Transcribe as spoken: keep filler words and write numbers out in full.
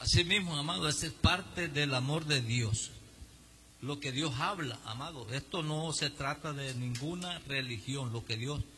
Así mismo, amado, esa es parte del amor de Dios. Lo que Dios habla, amado. Esto no se trata de ninguna religión. Lo que Dios